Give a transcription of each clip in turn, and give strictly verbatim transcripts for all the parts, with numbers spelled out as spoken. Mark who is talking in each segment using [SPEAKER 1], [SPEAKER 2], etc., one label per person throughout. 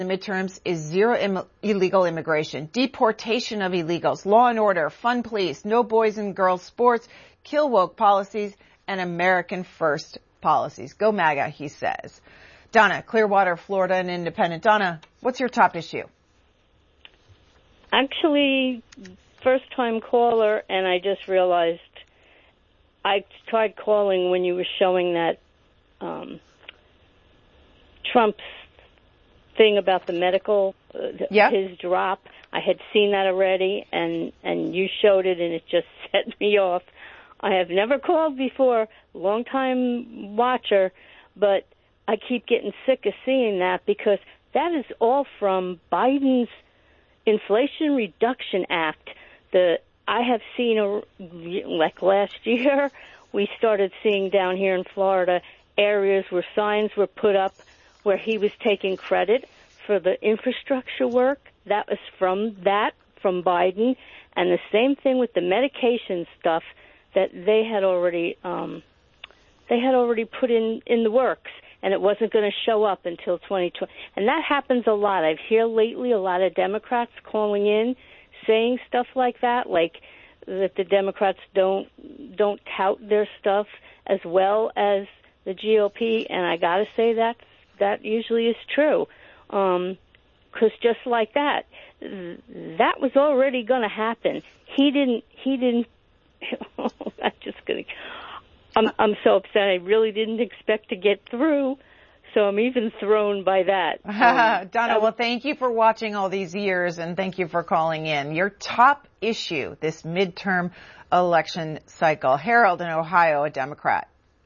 [SPEAKER 1] The midterms is zero Im- illegal immigration, deportation of illegals, law and order, fun police, no boys and girls sports, kill woke policies, and American first policies. Go MAGA, he says. Donna, Clearwater, Florida, and Independent. Donna, what's your top issue?
[SPEAKER 2] Actually, first-time caller, and I just realized I tried calling when you were showing that um, Trump's thing about the medical, uh,
[SPEAKER 1] yep.
[SPEAKER 2] his drop. I had seen that already, and, and you showed it, and it just set me off. I have never called before, long-time watcher, but I keep getting sick of seeing that because that is all from Biden's Inflation Reduction Act. The I have seen, a, like last year, we started seeing down here in Florida areas where signs were put up where he was taking credit for the infrastructure work. That was from that, from Biden. And the same thing with the medication stuff that they had already um, they had already put in, in the works, and it wasn't going to show up until twenty twenty. And that happens a lot. I've heard lately a lot of Democrats calling in, saying stuff like that, like that the Democrats don't don't tout their stuff as well as the G O P, and I got to say that that usually is true, because um, just like that, that was already going to happen. He didn't. He didn't. I'm just going to. I'm I'm so upset. I really didn't expect to get through, so I'm even thrown by that.
[SPEAKER 1] Um, Donna, well, thank you for watching all these years, and thank you for calling in. Your top issue this midterm election cycle. Harold in Ohio, a Democrat.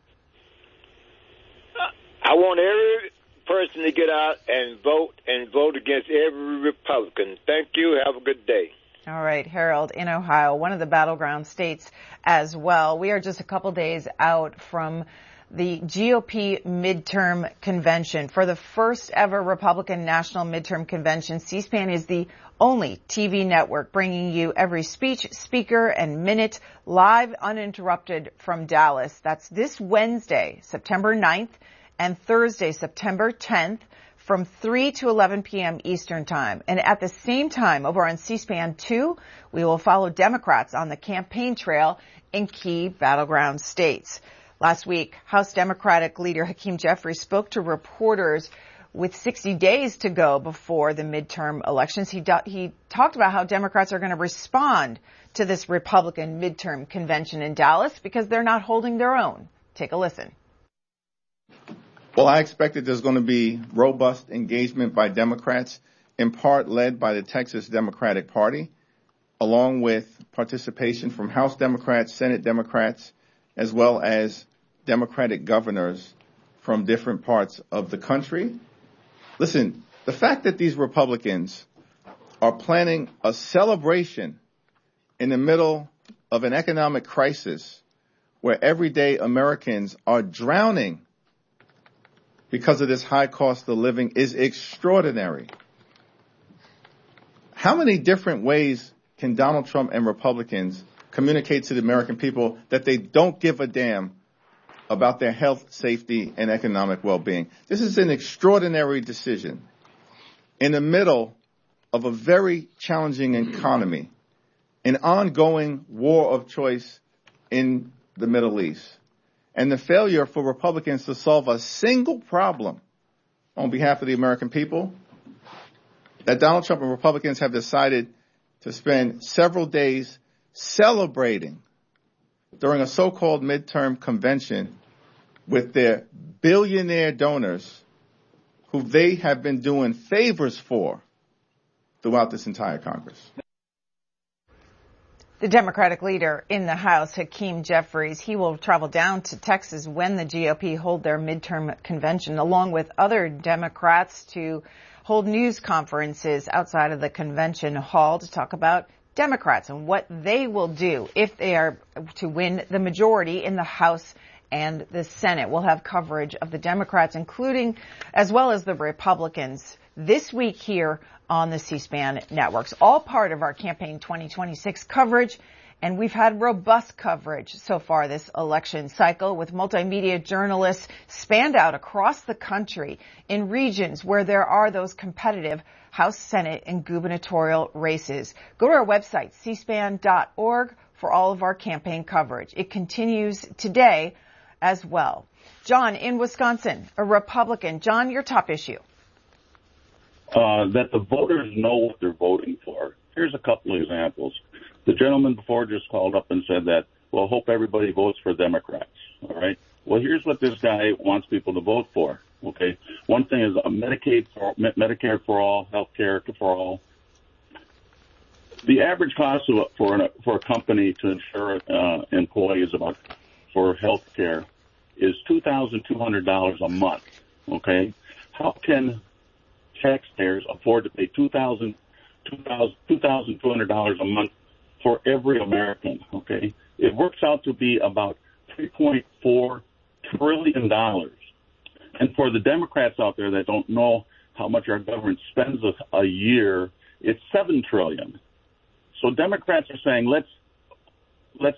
[SPEAKER 3] I want every person to get out and vote and vote against every Republican. Thank you. Have a good day.
[SPEAKER 1] All right, Harold in Ohio, one of the battleground states as well. We are just a couple days out from the G O P midterm convention. For the first ever Republican National Midterm Convention, C-SPAN is the only T V network bringing you every speech, speaker, and minute live uninterrupted from Dallas. That's this Wednesday, September ninth, and Thursday, September tenth, from three to eleven p.m. Eastern Time. And at the same time, over on C-SPAN two, we will follow Democrats on the campaign trail in key battleground states. Last week, House Democratic leader Hakeem Jeffries spoke to reporters with sixty days to go before the midterm elections. He, do, he talked about how Democrats are going to respond to this Republican midterm convention in Dallas because they're not holding their own. Take a listen.
[SPEAKER 4] Well, I expect that there's going to be robust engagement by Democrats, in part led by the Texas Democratic Party, along with participation from House Democrats, Senate Democrats, as well as Democratic governors from different parts of the country. Listen, the fact that these Republicans are planning a celebration in the middle of an economic crisis where everyday Americans are drowning because of this high cost of living is extraordinary. How many different ways can Donald Trump and Republicans communicate to the American people that they don't give a damn about their health, safety, and economic well-being? This is an extraordinary decision in the middle of a very challenging economy, an ongoing war of choice in the Middle East, and the failure for Republicans to solve a single problem on behalf of the American people, that Donald Trump and Republicans have decided to spend several days celebrating during a so-called midterm convention with their billionaire donors who they have been doing favors for throughout this entire Congress.
[SPEAKER 1] The Democratic leader in the House, Hakeem Jeffries, he will travel down to Texas when the G O P hold their midterm convention, along with other Democrats, to hold news conferences outside of the convention hall to talk about Democrats and what they will do if they are to win the majority in the House and the Senate. We'll have coverage of the Democrats, including as well as the Republicans, this week here on the C-SPAN networks, all part of our Campaign twenty twenty-six coverage And we've had robust coverage so far this election cycle, with multimedia journalists spanned out across the country in regions where there are those competitive House, Senate, and gubernatorial races. Go to our website, c span dot org, for all of our campaign coverage. It continues today as well. John, in Wisconsin, a Republican. John, your top issue.
[SPEAKER 5] Uh, that the voters know what they're voting for. Here's a couple of examples. The gentleman before just called up and said that, well, hope everybody votes for Democrats. All right. Well, here's what this guy wants people to vote for. Okay. One thing is a Medicaid for, Medicare for all, health care for all. The average cost of, for, an, for a company to insure uh, employees about for health care is two thousand two hundred dollars a month. Okay. How can taxpayers afford to pay two thousand two hundred dollars a month for every American? Okay, it works out to be about three point four trillion dollars. And for the Democrats out there that don't know how much our government spends a, a year, it's seven trillion dollars. So Democrats are saying let's let's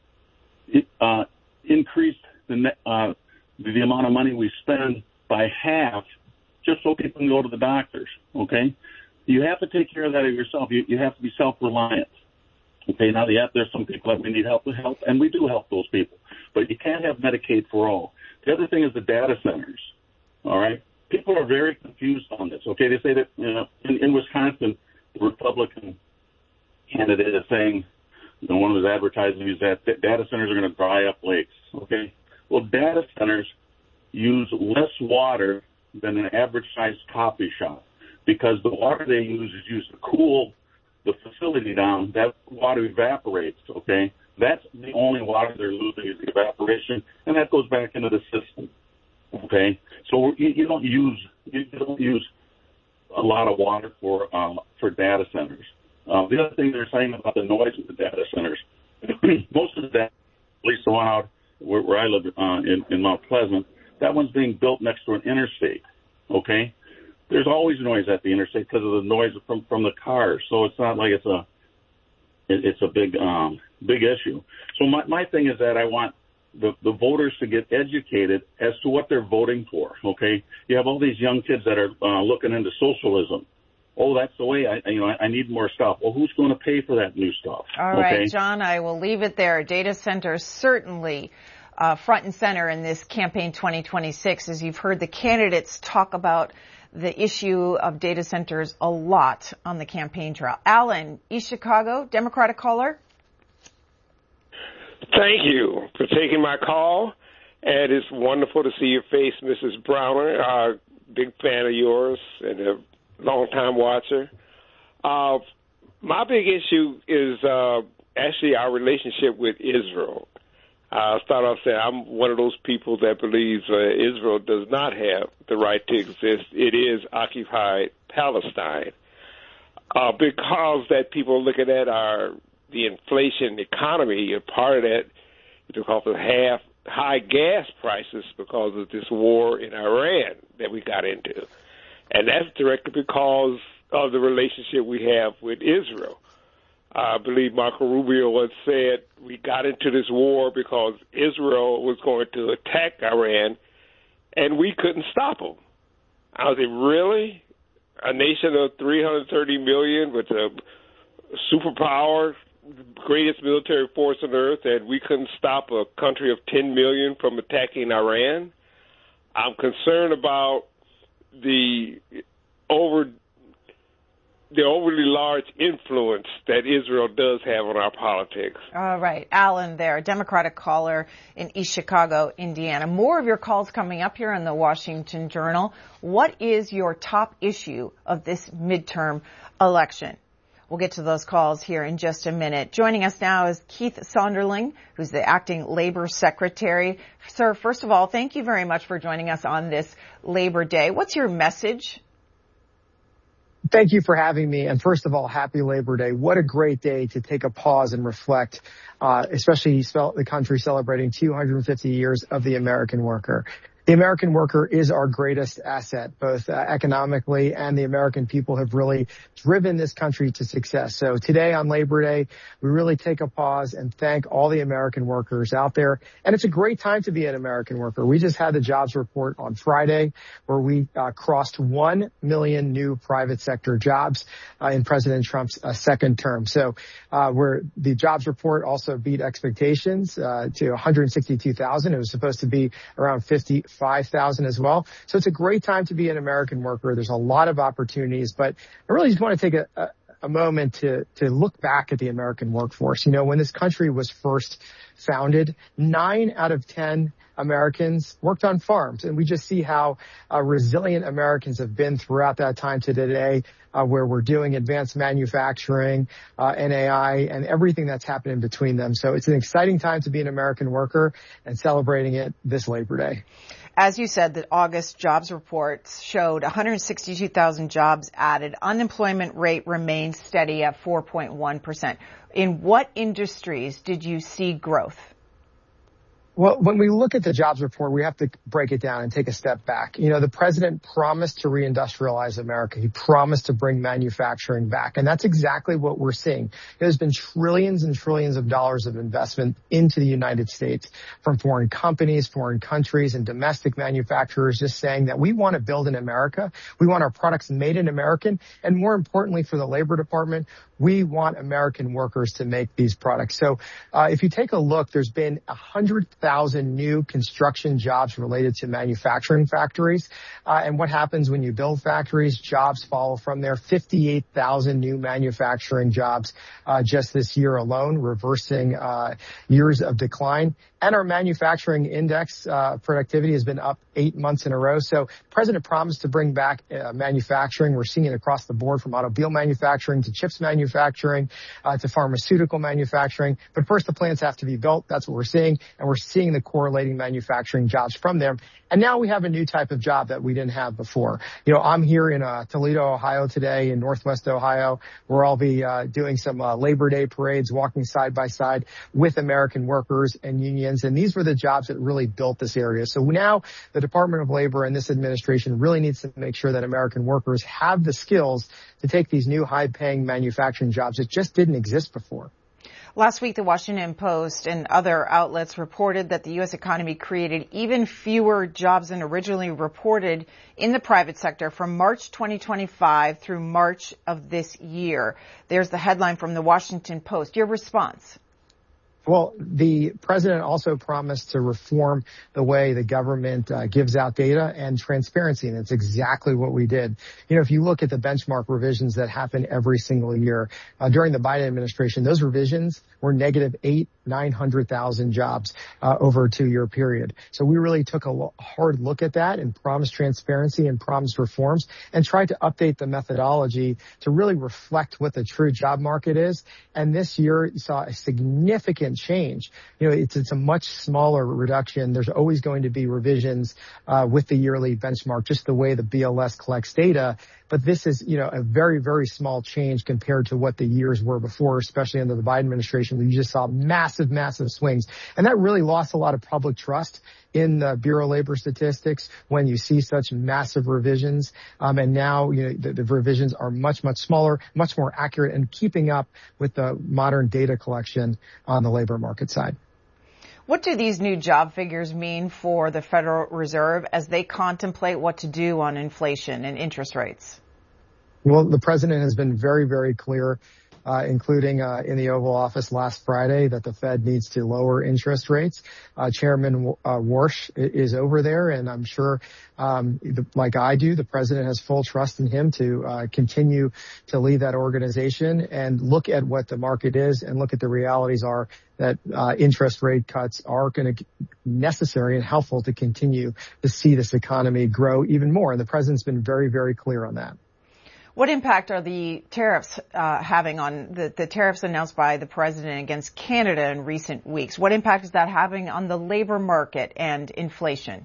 [SPEAKER 5] uh, increase the net, uh, the amount of money we spend by half, just so people can go to the doctors. Okay, you have to take care of that of yourself. You you have to be self-reliant. Okay, now yeah, there's some people that we need help to help, and we do help those people. But you can't have Medicaid for all. The other thing is the data centers. All right, people are very confused on this. Okay, they say that you know in, in Wisconsin, the Republican candidate is saying, you know, one of his advertising is that data centers are going to dry up lakes. Okay, well, data centers use less water than an average-sized coffee shop, because the water they use is used to cool the facility down. That water evaporates, okay? That's the only water they're losing is the evaporation, and that goes back into the system, okay? So you, you don't use you don't use a lot of water for um, for data centers. Uh, the other thing they're saying about the noise of the data centers, most of the data, at least the one out where, where I live uh, in, in Mount Pleasant, that one's being built next to an interstate, okay? There's always noise at the interstate because of the noise from, from the cars. So it's not like it's a it, it's a big um, big issue. So my, my thing is that I want the, the voters to get educated as to what they're voting for, okay? You have all these young kids that are uh, looking into socialism. Oh, that's the way I, you know, I need more stuff. Well, who's going to pay for that new stuff?
[SPEAKER 1] All
[SPEAKER 5] okay?
[SPEAKER 1] right, John, I will leave it there. Data centers certainly uh, front and center in this campaign twenty twenty-six, as you've heard the candidates talk about the issue of data centers a lot on the campaign trail. Alan, East Chicago, Democratic caller.
[SPEAKER 6] Thank you for taking my call, and it's wonderful to see your face, Missus Browner. Uh, big fan of yours and a long-time watcher. Uh, my big issue is uh, actually our relationship with Israel. I'll start off saying I'm one of those people that believes uh, Israel does not have the right to exist. It is occupied Palestine. Uh, because that people looking at our the inflation economy, a part of that is because of half high gas prices because of this war in Iran that we got into. And that's directly because of the relationship we have with Israel. I believe Marco Rubio once said we got into this war because Israel was going to attack Iran, and we couldn't stop them. I was like, really? A nation of three hundred thirty million with a superpower, greatest military force on earth, and we couldn't stop a country of ten million from attacking Iran? I'm concerned about the over the overly large influence that Israel does have on our politics.
[SPEAKER 1] All right. Alan there, Democratic caller in East Chicago, Indiana. More of your calls coming up here on the Washington Journal. What is your top issue of this midterm election? We'll get to those calls here in just a minute. Joining us now is Keith Sonderling, who's the acting labor secretary. Sir, first of all, thank you very much for joining us on this Labor Day. What's your message?
[SPEAKER 7] Thank you for having me. And first of all, happy Labor Day. What a great day to take a pause and reflect, uh, especially the country celebrating two hundred fifty years of the American worker. The American worker is our greatest asset, both uh, economically, and the American people have really driven this country to success. So today on Labor Day, we really take a pause and thank all the American workers out there. And it's a great time to be an American worker. We just had the jobs report on Friday where we uh, crossed one million new private sector jobs uh, in President Trump's uh, second term. So uh, where the jobs report also beat expectations uh, to one hundred sixty-two thousand. It was supposed to be around fifty-five thousand as well. So it's a great time to be an American worker. There's a lot of opportunities, but I really just want to take a, a, a moment to, to look back at the American workforce. You know, when this country was first founded, nine out of ten Americans worked on farms. And we just see how uh, resilient Americans have been throughout that time to today, uh, where we're doing advanced manufacturing, uh, N A I, and everything that's happened in between them. So it's an exciting time to be an American worker and celebrating it this Labor Day.
[SPEAKER 1] As you said, the August jobs report showed one hundred sixty-two thousand jobs added. Unemployment rate remains steady at four point one percent. In what industries did you see growth?
[SPEAKER 7] Well, when we look at the jobs report, we have to break it down and take a step back. You know, the president promised to reindustrialize America. He promised to bring manufacturing back. And that's exactly what we're seeing. There's been trillions and trillions of dollars of investment into the United States from foreign companies, foreign countries, and domestic manufacturers just saying that we want to build in America. We want our products made in American. And more importantly, for the Labor Department, we want American workers to make these products. So uh, if you take a look, there's been one hundred thousand new construction jobs related to manufacturing factories. Uh, and what happens when you build factories? Jobs follow from there. fifty-eight thousand new manufacturing jobs uh, just this year alone, reversing uh, years of decline. And our manufacturing index uh, productivity has been up eight months in a row. So the president promised to bring back uh, manufacturing. We're seeing it across the board, from automobile manufacturing to chips manufacturing uh, to pharmaceutical manufacturing. But first, the plants have to be built. That's what we're seeing. And we're seeing the correlating manufacturing jobs from there. And now we have a new type of job that we didn't have before. You know, I'm here in uh, Toledo, Ohio today, in Northwest Ohio, where I'll be uh, doing some uh, Labor Day parades, walking side by side with American workers and unions. And these were the jobs that really built this area. So now the Department of Labor and this administration really needs to make sure that American workers have the skills to take these new high-paying manufacturing jobs that just didn't exist before.
[SPEAKER 1] Last week, the Washington Post and other outlets reported that the U S economy created even fewer jobs than originally reported in the private sector from March twenty twenty-five through March of this year. There's the headline from the Washington Post. Your response?
[SPEAKER 7] Well, the president also promised to reform the way the government uh, gives out data and transparency, and that's exactly what we did. You know, if you look at the benchmark revisions that happen every single year, uh, during the Biden administration, those revisions were negative eight, nine hundred thousand jobs uh, over a two-year period. So we really took a lo- hard look at that and promised transparency and promised reforms and tried to update the methodology to really reflect what the true job market is. And this year, you saw a significant change. You know, it's it's a much smaller reduction. There's always going to be revisions uh, with the yearly benchmark, just the way the B L S collects data. But this is, you know, a very, very small change compared to what the years were before, especially under the Biden administration. We just saw massive, massive swings. And that really lost a lot of public trust in the Bureau of Labor Statistics when you see such massive revisions. Um, and now, you know, the, the revisions are much, much smaller, much more accurate, and keeping up with the modern data collection on the labor market side.
[SPEAKER 1] What do these new job figures mean for the Federal Reserve as they contemplate what to do on inflation and interest rates?
[SPEAKER 7] Well, the president has been very, very clear, uh, including uh, in the Oval Office last Friday, that the Fed needs to lower interest rates. Uh, Chairman uh, Warsh is over there, and I'm sure, um, the, like I do, the president has full trust in him to uh, continue to lead that organization and look at what the market is and look at the realities are that uh, interest rate cuts are going to be necessary and helpful to continue to see this economy grow even more. And the president's been very, very clear on that.
[SPEAKER 1] What impact are the tariffs uh, having on the, the tariffs announced by the president against Canada in recent weeks? What impact is that having on the labor market and inflation?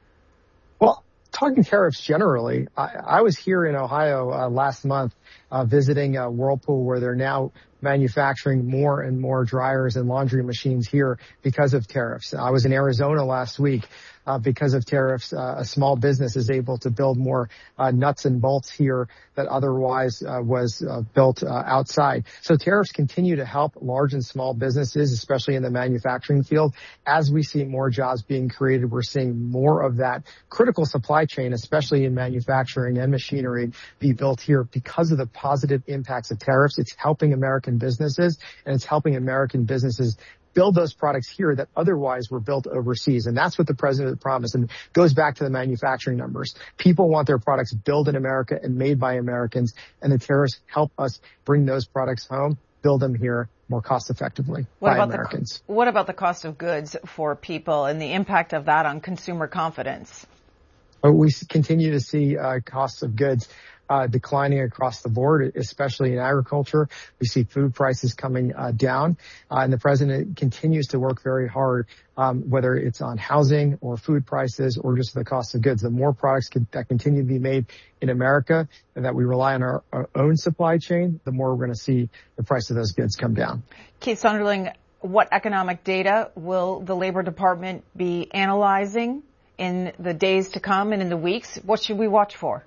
[SPEAKER 7] Well, talking tariffs generally, I, I was here in Ohio uh, last month uh, visiting uh, Whirlpool, where they're now manufacturing more and more dryers and laundry machines here because of tariffs. I was in Arizona last week. Uh, because of tariffs, uh, a small business is able to build more uh, nuts and bolts here that otherwise uh, was uh, built uh, outside. So tariffs continue to help large and small businesses, especially in the manufacturing field. As we see more jobs being created, we're seeing more of that critical supply chain, especially in manufacturing and machinery, be built here because of the positive impacts of tariffs. It's helping American businesses, and it's helping American businesses build those products here that otherwise were built overseas. And that's what the president promised. And goes back to the manufacturing numbers. People want their products built in America and made by Americans. And the tariffs help us bring those products home, build them here more cost effectively by Americans.
[SPEAKER 1] The, what about the cost of goods for people and the impact of that on consumer confidence?
[SPEAKER 7] We continue to see uh, costs of goods Uh, declining across the board, especially in agriculture. We see food prices coming uh, down, uh, and the president continues to work very hard, um, whether it's on housing or food prices or just the cost of goods. The more products can, that continue to be made in America and that we rely on our, our own supply chain, the more we're going to see the price of those goods come down.
[SPEAKER 1] Keith Sonderling, what economic data will the Labor Department be analyzing in the days to come and in the weeks? What should we watch for?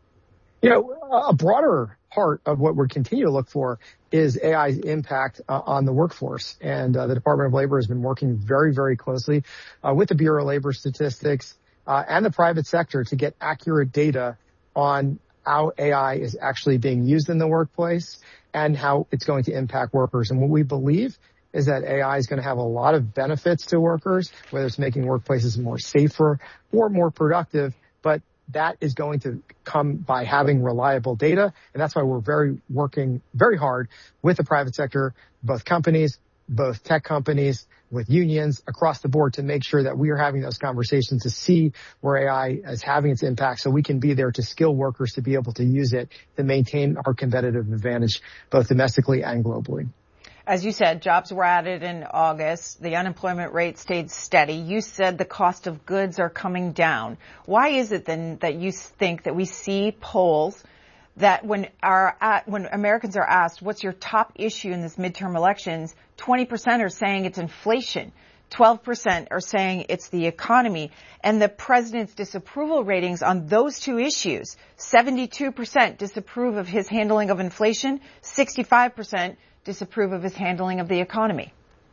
[SPEAKER 7] You know, a broader part of what we're continuing to look for is A I's impact uh, on the workforce. And uh, the Department of Labor has been working very, very closely uh, with the Bureau of Labor Statistics uh, and the private sector to get accurate data on how A I is actually being used in the workplace and how it's going to impact workers. And what we believe is that A I is going to have a lot of benefits to workers, whether it's making workplaces more safer or more productive, but that is going to come by having reliable data. And that's why we're very working very hard with the private sector, both companies, both tech companies, with unions across the board to make sure that we are having those conversations to see where A I is having its impact so we can be there to skill workers to be able to use it to maintain our competitive advantage both domestically and globally.
[SPEAKER 1] As you said, jobs were added in August. The unemployment rate stayed steady. You said the cost of goods are coming down. Why is it then that you think that we see polls that when our when Americans are asked, what's your top issue in this midterm elections, twenty percent are saying it's inflation, twelve percent are saying it's the economy, and the president's disapproval ratings on those two issues, seventy-two percent disapprove of his handling of inflation, sixty-five percent disapprove of his handling of the economy?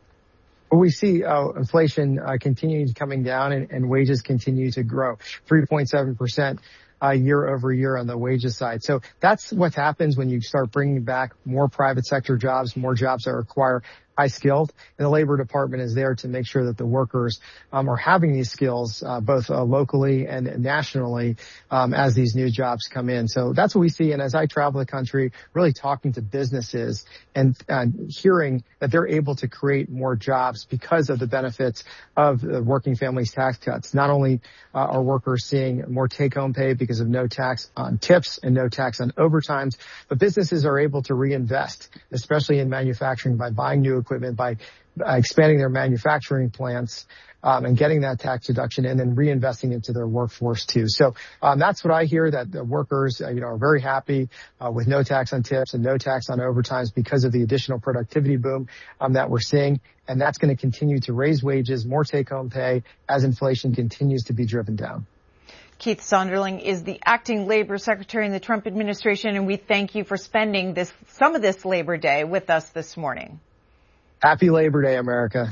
[SPEAKER 7] We see uh, inflation uh, continuing coming down and, and wages continue to grow, three point seven percent uh, year over year on the wages side. So that's what happens when you start bringing back more private sector jobs, more jobs that require high skilled, and the Labor Department is there to make sure that the workers um, are having these skills uh, both uh, locally and nationally um, as these new jobs come in. So that's what we see. And as I travel the country, really talking to businesses and uh, hearing that they're able to create more jobs because of the benefits of the working families tax cuts. Not only uh, are workers seeing more take-home pay because of no tax on tips and no tax on overtimes, but businesses are able to reinvest, especially in manufacturing, by buying new equipment, by uh, expanding their manufacturing plants um, and getting that tax deduction and then reinvesting into their workforce too. So um, that's what I hear, that the workers uh, you know, are very happy uh, with no tax on tips and no tax on overtimes because of the additional productivity boom um, that we're seeing. And that's going to continue to raise wages, more take-home pay as inflation continues to be driven down.
[SPEAKER 1] Keith Sonderling is the acting labor secretary in the Trump administration, and we thank you for spending this some of this Labor Day with us this morning.
[SPEAKER 7] Happy Labor Day, America.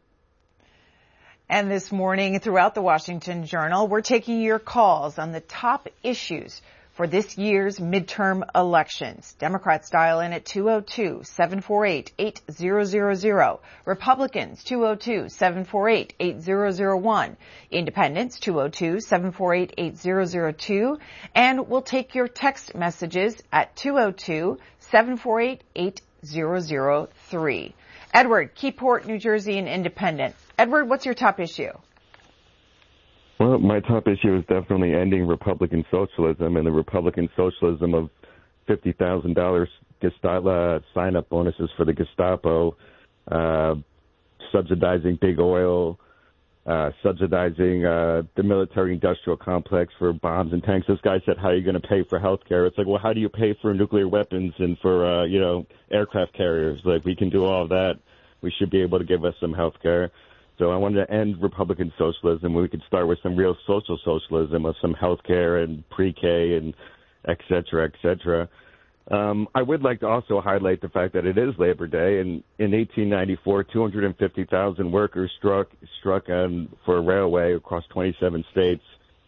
[SPEAKER 1] And this morning, throughout the Washington Journal, we're taking your calls on the top issues for this year's midterm elections. Democrats dial in at two oh two, seven four eight, eight zero zero zero. Republicans, two oh two, seven four eight, eight zero zero one. Independents, two oh two, seven four eight, eight zero zero two. And we'll take your text messages at two oh two, seven four eight, eight zero zero three. Edward, Keyport, New Jersey, and Independent. Edward, what's your top issue?
[SPEAKER 8] Well, my top issue is definitely ending Republican socialism and the Republican socialism of fifty thousand dollars uh, sign-up bonuses for the Gestapo, uh, subsidizing big oil, uh, subsidizing uh, the military-industrial complex for bombs and tanks. This guy said, how are you going to pay for health care? It's like, well, how do you pay for nuclear weapons and for, uh, you know, aircraft carriers? Like, we can do all of that. We should be able to give us some health care. So I wanted to end Republican socialism. We could start with some real social socialism of some health care and pre-K and et cetera, et cetera. Um, I would like to also highlight the fact that it is Labor Day, and in eighteen ninety-four, two hundred fifty thousand workers struck struck on for a railway across twenty-seven states.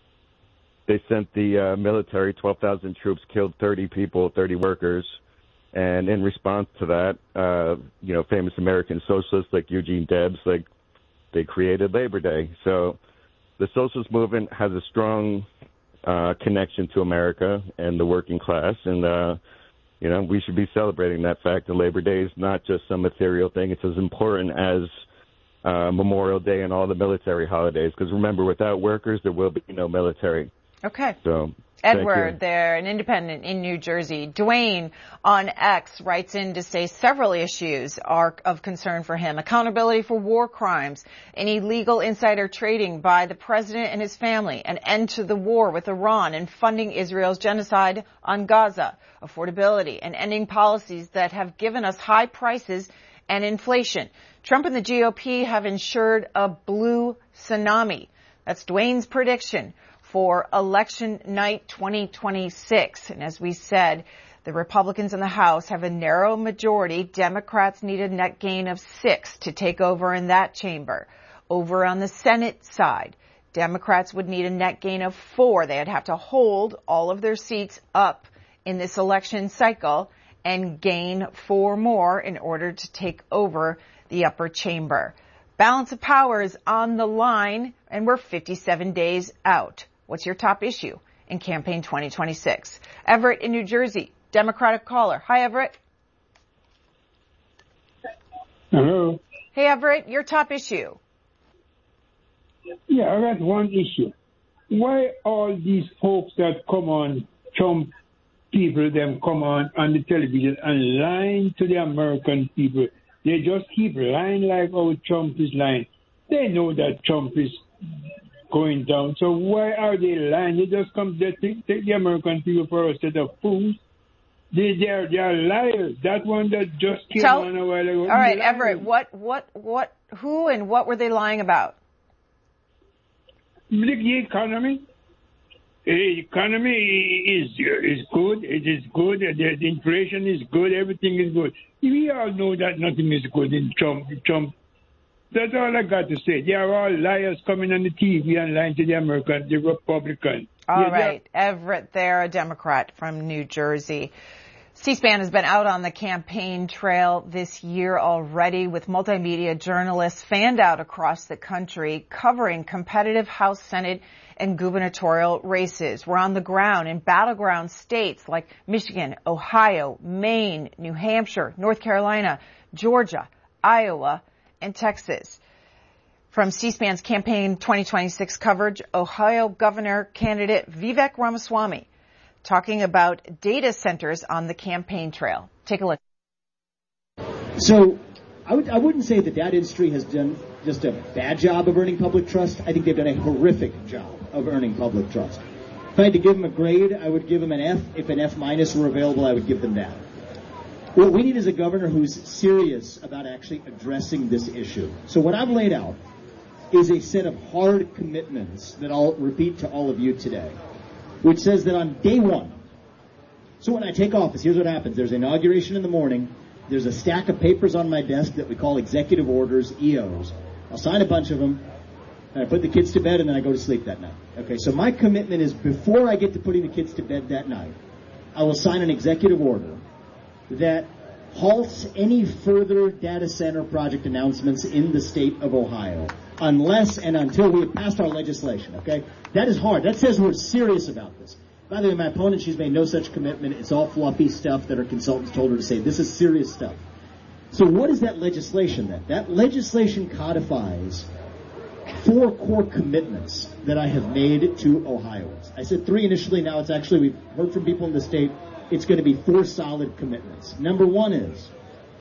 [SPEAKER 8] They sent the uh, military, twelve thousand troops, killed thirty people, thirty workers. And in response to that, uh, you know, famous American socialists like Eugene Debs, like, they created Labor Day. So the socialist movement has a strong uh, connection to America and the working class. And, uh, you know, we should be celebrating that fact that Labor Day is not just some material thing. It's as important as uh, Memorial Day and all the military holidays. Because remember, without workers, there will be no military.
[SPEAKER 1] Okay.
[SPEAKER 8] So
[SPEAKER 1] Edward there, an independent in New Jersey. Dwayne on X writes in to say several issues are of concern for him. Accountability for war crimes, an illegal insider trading by the president and his family, an end to the war with Iran and funding Israel's genocide on Gaza, affordability, and ending policies that have given us high prices and inflation. Trump and the G O P have ensured a blue tsunami. That's Dwayne's prediction for election night twenty twenty-six. And as we said, the Republicans in the House have a narrow majority. Democrats need a net gain of six to take over in that chamber. Over on the Senate side, Democrats would need a net gain of four. They'd have to hold all of their seats up in this election cycle and gain four more in order to take over the upper chamber. Balance of power is on the line, and we're fifty-seven days out. What's your top issue in campaign twenty twenty-six? Everett in New Jersey, Democratic caller. Hi, Everett.
[SPEAKER 9] Hello.
[SPEAKER 1] Hey, Everett, your top issue.
[SPEAKER 9] Yeah, I got one issue. Why all these folks that come on, Trump people, them come on on the television and lying to the American people? They just keep lying like how Trump is lying. They know that Trump is going down. So why are they lying? They just come to take, take the American people for a set of fools. They, they, are, they are liars. That one that just came
[SPEAKER 1] Tell,
[SPEAKER 9] on a while ago.
[SPEAKER 1] All right, Everett, what, what, what, who and what were they lying about?
[SPEAKER 9] The economy. The economy is is good. It is good. The inflation is good. Everything is good. We all know that nothing is good in Trump. Trump. That's all I got to say. They are all liars coming on the T V and lying to the Americans, the Republicans.
[SPEAKER 1] All
[SPEAKER 9] yeah,
[SPEAKER 1] right. Everett there, a Democrat from New Jersey. C-SPAN has been out on the campaign trail this year already with multimedia journalists fanned out across the country covering competitive House, Senate, and gubernatorial races. We're on the ground in battleground states like Michigan, Ohio, Maine, New Hampshire, North Carolina, Georgia, Iowa, and Texas. From C-SPAN's campaign twenty twenty-six coverage, Ohio Governor candidate Vivek Ramaswamy talking about data centers on the campaign trail. Take a look.
[SPEAKER 10] So I, would, I wouldn't say the data industry has done just a bad job of earning public trust. I think they've done a horrific job of earning public trust. If I had to give them a grade, I would give them an F. If an F minus were available, I would give them that. What we need is a governor who's serious about actually addressing this issue. So what I've laid out is a set of hard commitments that I'll repeat to all of you today, which says that on day one, so when I take office, here's what happens. There's inauguration in the morning. There's a stack of papers on my desk that we call executive orders, E Os. I'll sign a bunch of them, and I put the kids to bed, and then I go to sleep that night. Okay, so my commitment is before I get to putting the kids to bed that night, I will sign an executive order that halts any further data center project announcements in the state of Ohio unless and until we have passed our legislation, okay? That is hard. That says we're serious about this. By the way, my opponent, she's made no such commitment. It's all fluffy stuff that her consultants told her to say. This is serious stuff. So what is that legislation then? That legislation codifies four core commitments that I have made to Ohioans. I said three initially. Now it's actually, we've heard from people in the state, it's going to be four solid commitments. Number one is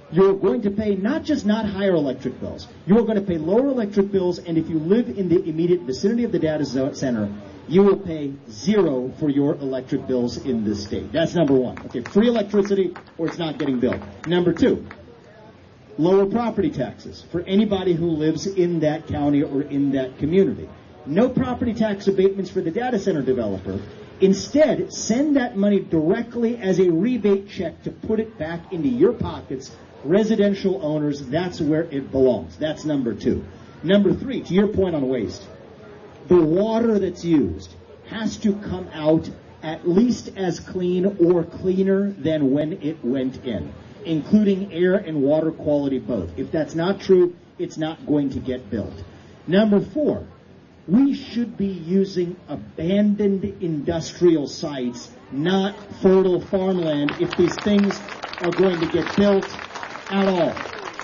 [SPEAKER 10] you're going to pay not just not higher electric bills, you're going to pay lower electric bills, and if you live in the immediate vicinity of the data center, you will pay zero for your electric bills in this state. That's number one. Okay, free electricity or it's not getting billed. Number two, lower property taxes for anybody who lives in that county or in that community. No property tax abatements for the data center developer. Instead, send that money directly as a rebate check to put it back into your pockets. Residential owners, that's where it belongs. That's number two. Number three, to your point on waste, the water that's used has to come out at least as clean or cleaner than when it went in, including air and water quality both. If that's not true, it's not going to get built. Number four, we should be using abandoned industrial sites, not fertile farmland, if these things are going to get built at all.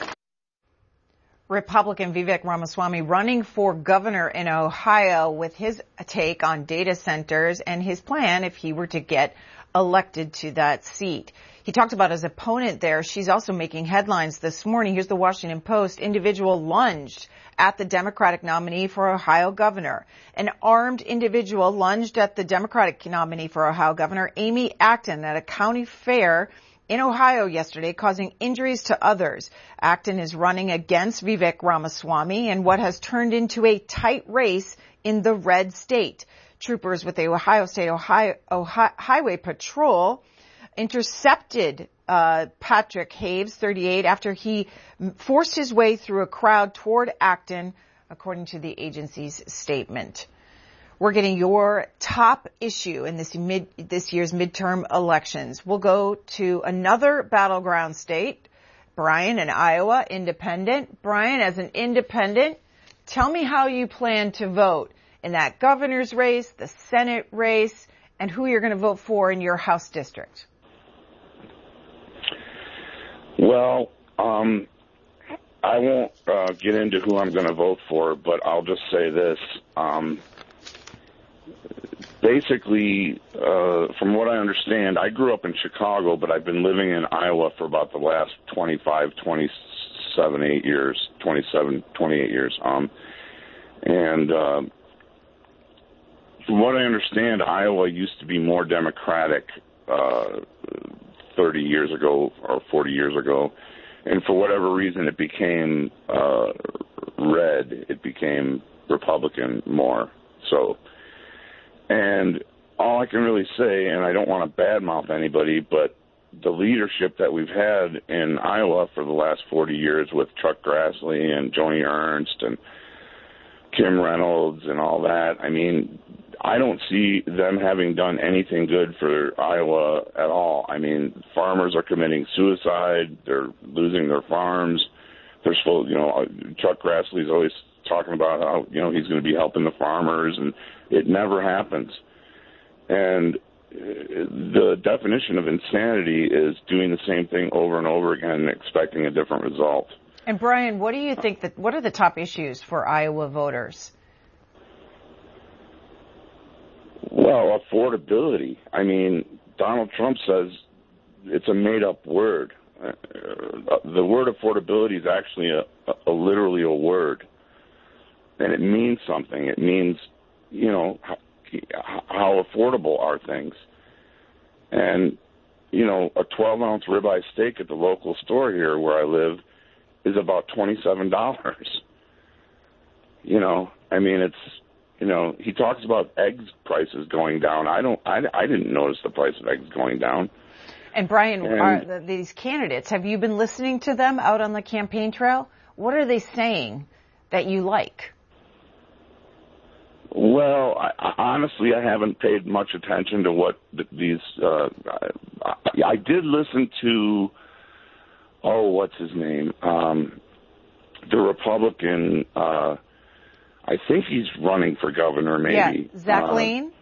[SPEAKER 1] Republican Vivek Ramaswamy running for governor in Ohio with his take on data centers and his plan if he were to get elected to that seat. He talked about his opponent there. She's also making headlines this morning. Here's the Washington Post. Individual lunged at the Democratic nominee for Ohio governor. An armed individual lunged at the Democratic nominee for Ohio governor, Amy Acton, at a county fair in Ohio yesterday, causing injuries to others. Acton is running against Vivek Ramaswamy in what has turned into a tight race in the red state. Troopers with the Ohio State Ohio, Ohio Highway Patrol intercepted uh, Patrick Haves, thirty-eight, after he forced his way through a crowd toward Acton, according to the agency's statement. We're getting your top issue in this mid, this year's midterm elections. We'll go to another battleground state, Brian in Iowa, independent. Brian, as an independent, tell me how you plan to vote in that governor's race, the Senate race, and who you're going to vote for in your House district.
[SPEAKER 11] Well, um, I won't uh, get into who I'm going to vote for, but I'll just say this. Um, basically, uh, from what I understand, I grew up in Chicago, but I've been living in Iowa for about the last twenty-five, twenty-seven, eight years, twenty-seven, twenty-eight years. Um, and uh, from what I understand, Iowa used to be more Democratic uh, thirty years ago or forty years ago. And for whatever reason, it became uh, red. It became Republican more so. And all I can really say, and I don't want to badmouth anybody, but the leadership that we've had in Iowa for the last forty years with Chuck Grassley and Joni Ernst and Kim Reynolds and all that, I mean, I don't see them having done anything good for Iowa at all. I mean, farmers are committing suicide. They're losing their farms. They're supposed, you know, Chuck Grassley's always talking about how, you know, he's going to be helping the farmers, and it never happens. And the definition of insanity is doing the same thing over and over again and expecting a different result.
[SPEAKER 1] And Brian, what do you think that, what are the top issues for Iowa voters?
[SPEAKER 11] Well, affordability. I mean, Donald Trump says it's a made-up word. Uh, the word affordability is actually a, a, a literally a word, and it means something. It means, you know, how, how affordable are things. And, you know, a twelve-ounce ribeye steak at the local store here where I live is about twenty-seven dollars. You know, I mean, it's, you know, he talks about eggs prices going down. I don't, I, I didn't notice the price of eggs going down.
[SPEAKER 1] And Brian,
[SPEAKER 11] and,
[SPEAKER 1] are the, these candidates, have you been listening to them out on the campaign trail? What are they saying that you like?
[SPEAKER 11] Well, I, I, honestly, I haven't paid much attention to what th- these. Uh, I, I did listen to, oh, what's his name? Um, the Republican. Uh, I think he's running for governor, maybe.
[SPEAKER 1] Yeah, Zach uh, Lane.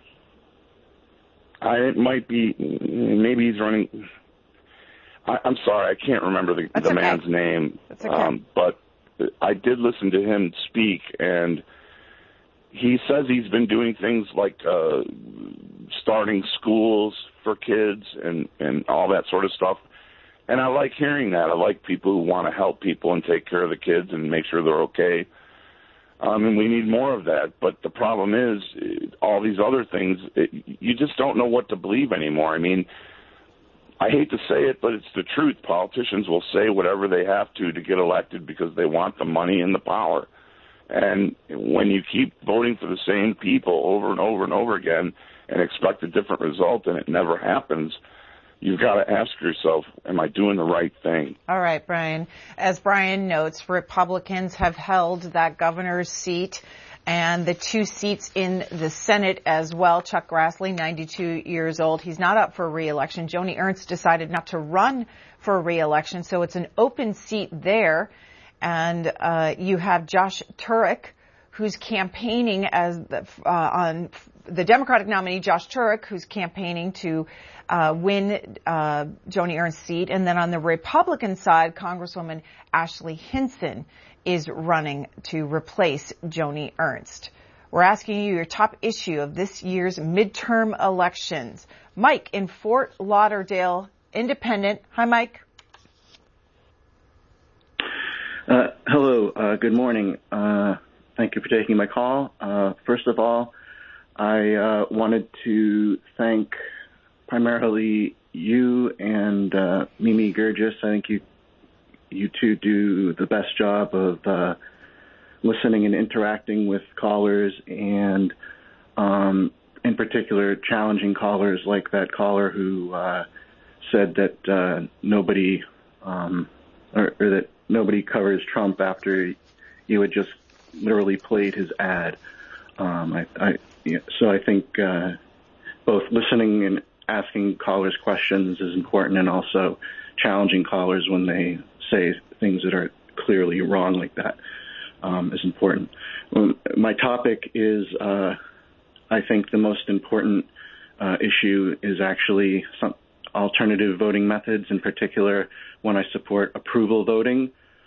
[SPEAKER 11] I, it might be. Maybe he's running. I, I'm sorry, I can't remember the, the
[SPEAKER 1] okay.
[SPEAKER 11] man's name.
[SPEAKER 1] That's okay.
[SPEAKER 11] Um, but I did listen to him speak, and he says he's been doing things like uh, starting schools for kids and, and all that sort of stuff. And I like hearing that. I like people who want to help people and take care of the kids and make sure they're okay. Um, and we need more of that. But the problem is, all these other things, it, you just don't know what to believe anymore. I mean, I hate to say it, but it's the truth. Politicians will say whatever they have to to get elected because they want the money and the power. And when you keep voting for the same people over and over and over again and expect a different result and it never happens, you've got to ask yourself, am I doing the right thing?
[SPEAKER 1] All right, Brian. As Brian notes, Republicans have held that governor's seat and the two seats in the Senate as well. Chuck Grassley, ninety-two years old. He's not up for re-election. Joni Ernst decided not to run for re-election, so it's an open seat there. And uh, you have Josh Turek, who's campaigning as the, uh, on the Democratic nominee, Josh Turek, who's campaigning to uh, win uh, Joni Ernst's seat. And then on the Republican side, Congresswoman Ashley Hinson is running to replace Joni Ernst. We're asking you your top issue of this year's midterm elections. Mike in Fort Lauderdale, Independent. Hi, Mike.
[SPEAKER 12] Uh, hello. Uh, good morning. Uh, thank you for taking my call. Uh, first of all, I uh, wanted to thank primarily you and uh, Mimi Gurgis. I think you you two do the best job of uh, listening and interacting with callers, and um, in particular challenging callers like that caller who uh, said that uh, nobody um, or, or that nobody covers Trump after you had just literally played his ad. Um, I, I, yeah, so I think uh, both listening and asking callers questions is important, and also challenging callers when they say things that are clearly wrong like that um, is important. Um, my topic is, uh, I think the most important uh, issue is actually some alternative voting methods, in particular when I support approval voting.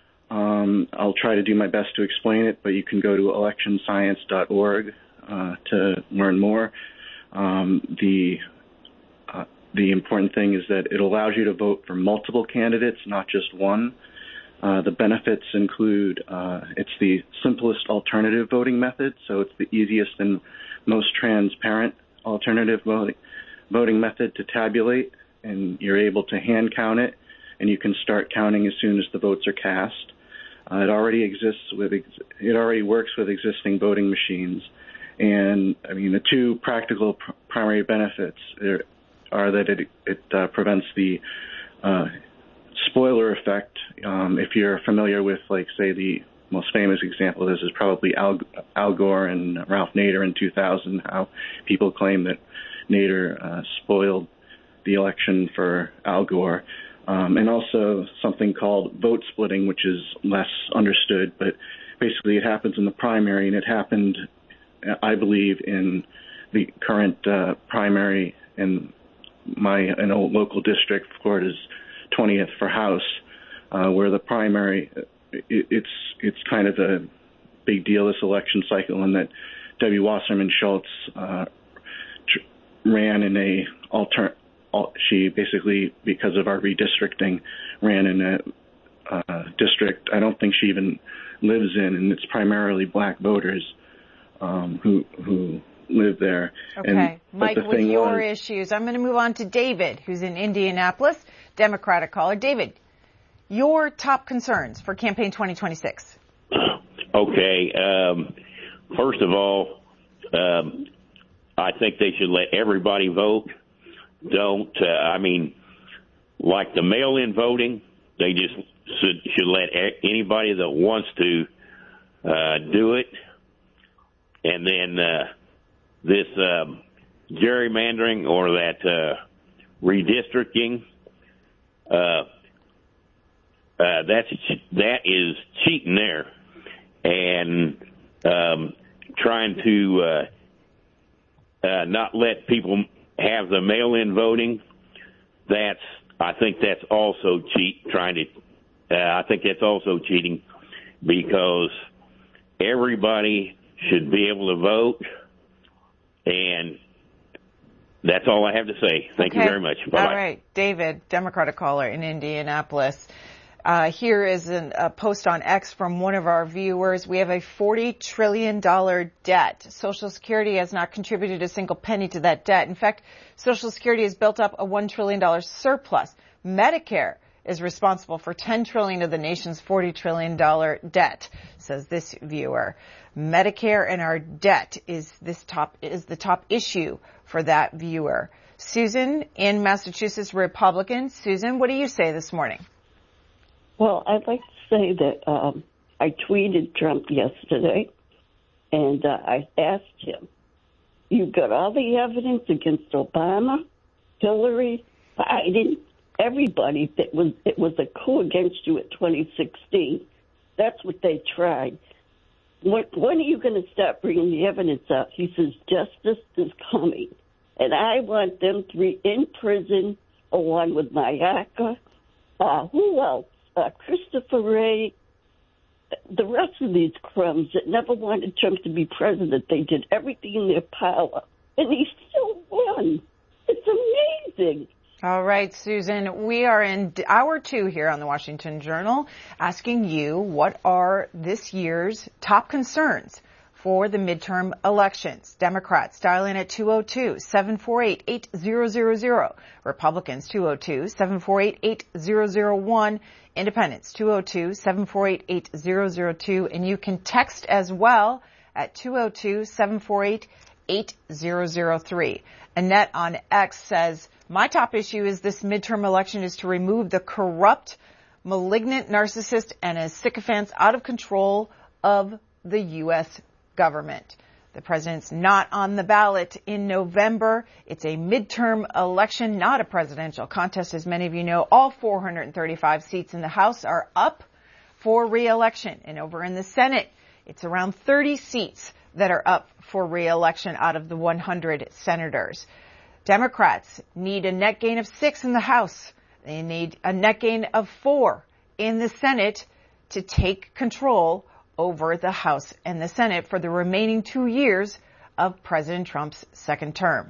[SPEAKER 12] Um, I'll try to do my best to explain it, but you can go to election science dot org uh, to learn more. Um, the uh, the important thing is that it allows you to vote for multiple candidates, not just one. Uh, the benefits include uh, it's the simplest alternative voting method, so it's the easiest and most transparent alternative voting, voting method to tabulate, and you're able to hand count it, and you can start counting as soon as the votes are cast. Uh, it already exists with ex- it already works with existing voting machines, and I mean the two practical pr- primary benefits are, are that it it uh, prevents the uh, spoiler effect. Um, if you're familiar with, like, say, the most famous example of this is probably Al, Al Gore and Ralph Nader in two thousand, how people claim that Nader uh, spoiled the election for Al Gore. Um, and also something called vote splitting, which is less understood, but basically it happens in the primary, and it happened, I believe, in the current uh, primary in my in a local district, Florida's twentieth for House, uh, where the primary, it, it's it's kind of a big deal this election cycle, in that Debbie Wasserman Schultz uh, tr- ran in a alter. She basically, because of our redistricting, ran in a uh, district I don't think she even lives in, and it's primarily black voters um, who who live there.
[SPEAKER 1] Okay,
[SPEAKER 12] and,
[SPEAKER 1] Mike, with your was, issues, I'm going to move on to David, who's in Indianapolis, Democratic caller. David, your top concerns for campaign twenty twenty-six.
[SPEAKER 13] Okay, um, first of all, um, I think they should let everybody vote. Don't, uh, I mean, like the mail-in voting, they just should, should let anybody that wants to uh, do it. And then uh, this um, gerrymandering or that uh, redistricting, uh, uh, that's that is cheating there, and um, trying to uh, uh, not let people have the mail-in voting. That's, I think that's also cheat, trying to, uh, I think that's also cheating, because everybody should be able to vote, and That's all I have to say. Thank
[SPEAKER 1] okay.
[SPEAKER 13] you very much. Bye-bye.
[SPEAKER 1] All right. David, Democratic caller in Indianapolis. Uh, here is an, a post on X from one of our viewers. We have a forty trillion dollars debt. Social Security has not contributed a single penny to that debt. In fact, Social Security has built up a one trillion dollars surplus. Medicare is responsible for ten trillion dollars of the nation's forty trillion dollars debt, says this viewer. Medicare and our debt is this top, is the top issue for that viewer. Susan in Massachusetts, Republican. Susan, what do you say this morning?
[SPEAKER 14] Well, I'd like to say that um, I tweeted Trump yesterday, and uh, I asked him, you've got all the evidence against Obama, Hillary, Biden, everybody. That was it was a coup against you at twenty sixteen. That's what they tried. When, when are you going to stop bringing the evidence up? He says, justice is coming. And I want them three in prison along with Mayorkas. Uh, who else? Uh, Christopher Wray, the rest of these crumbs that never wanted Trump to be president. They did everything in their power, and he still won. It's amazing.
[SPEAKER 1] All right, Susan, we are in hour two here on the Washington Journal, asking you what are this year's top concerns for the midterm elections. Democrats dial in at two oh two, seven four eight, eight thousand. Republicans two oh two, seven four eight, eight thousand one. Independents two oh two, seven four eight, eight thousand two. And you can text as well at two oh two, seven four eight, eight thousand three. Annette on X says, my top issue is this midterm election is to remove the corrupt, malignant narcissist and his sycophants out of control of the U S government. The president's not on the ballot in November. It's a midterm election, not a presidential contest, as many of you know. All four hundred thirty-five seats in the House are up for re-election. And over in the Senate, it's around thirty seats that are up for re-election out of the one hundred senators. Democrats need a net gain of six in the House. They need a net gain of four in the Senate to take control over the House and the Senate for the remaining two years of President Trump's second term.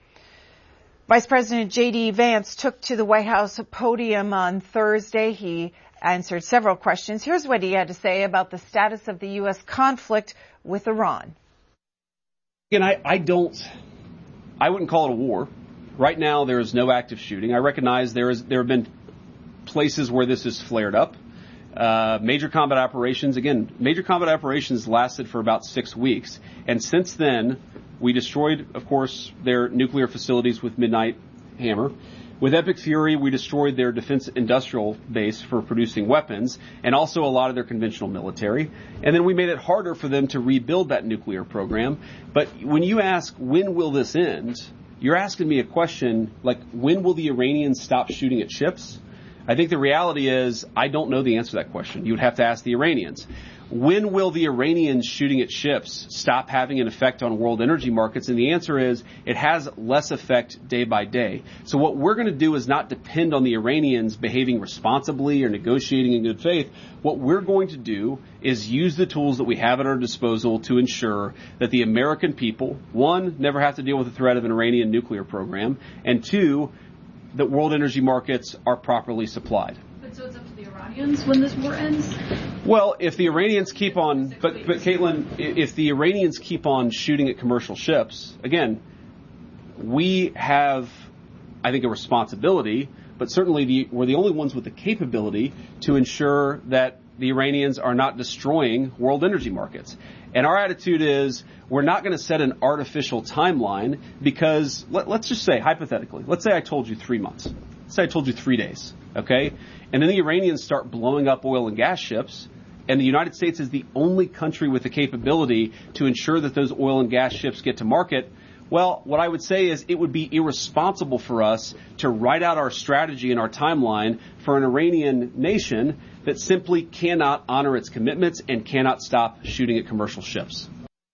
[SPEAKER 1] Vice President J D Vance took to the White House podium on Thursday. He answered several questions. Here's what he had to say about the status of the U S conflict with Iran.
[SPEAKER 15] Again, I, I don't, I wouldn't call it a war. Right now, there is no active shooting. I recognize there is there have been places where this has flared up. Uh, major combat operations, again, major combat operations lasted for about six weeks. And since then, we destroyed, of course, their nuclear facilities with Midnight Hammer. With Epic Fury, we destroyed their defense industrial base for producing weapons and also a lot of their conventional military. And then we made it harder for them to rebuild that nuclear program. But when you ask, when will this end? You're asking me a question like, when will the Iranians stop shooting at ships? I think the reality is I don't know the answer to that question. You would have to ask the Iranians. When will the Iranians shooting at ships stop having an effect on world energy markets? And the answer is it has less effect day by day. So what we're going to do is not depend on the Iranians behaving responsibly or negotiating in good faith. What we're going to do is use the tools that we have at our disposal to ensure that the American people, one, never have to deal with the threat of an Iranian nuclear program, and two, that world energy markets are properly supplied.
[SPEAKER 16] But so it's up to the Iranians when this war ends?
[SPEAKER 15] Well, if the Iranians keep on, but, but Caitlin, if the Iranians keep on shooting at commercial ships, again, we have, I think, a responsibility, but certainly the, we're the only ones with the capability to ensure that the Iranians are not destroying world energy markets. And our attitude is we're not going to set an artificial timeline because let, let's just say, hypothetically, let's say I told you three months. Let's say I told you three days, okay? And then the Iranians start blowing up oil and gas ships, and the United States is the only country with the capability to ensure that those oil and gas ships get to market. Well, what I would say is it would be irresponsible for us to write out our strategy and our timeline for an Iranian nation that simply cannot honor its commitments and cannot stop shooting at commercial ships.